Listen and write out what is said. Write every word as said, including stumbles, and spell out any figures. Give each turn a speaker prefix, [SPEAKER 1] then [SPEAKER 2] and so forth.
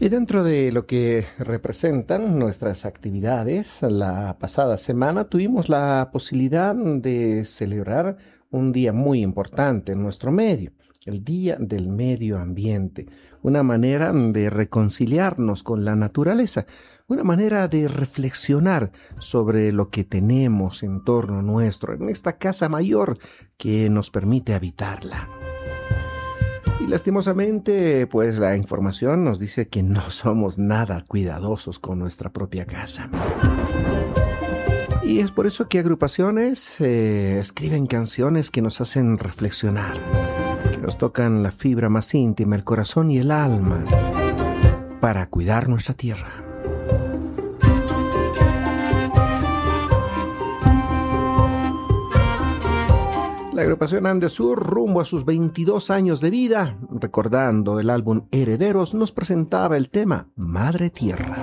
[SPEAKER 1] Y dentro de lo que representan nuestras actividades, la pasada semana tuvimos la posibilidad de celebrar un día muy importante en nuestro medio, el Día del Medio Ambiente, una manera de reconciliarnos con la naturaleza, una manera de reflexionar sobre lo que tenemos en torno nuestro, en esta casa mayor que nos permite habitarla. Y lastimosamente, pues la información nos dice que no somos nada cuidadosos con nuestra propia casa. Y es por eso que agrupaciones eh, escriben canciones que nos hacen reflexionar, que nos tocan la fibra más íntima, el corazón y el alma, para cuidar nuestra tierra. La agrupación Andesur, rumbo a sus veintidós años de vida, recordando el álbum Herederos, nos presentaba el tema Madre Tierra.